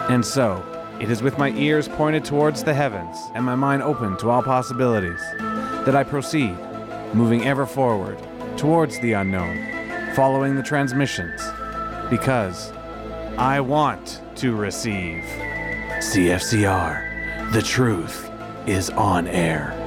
And so, it is with my ears pointed towards the heavens and my mind open to all possibilities that I proceed, moving ever forward towards the unknown, following the transmissions, because I want to receive. CFCR, the truth is on air.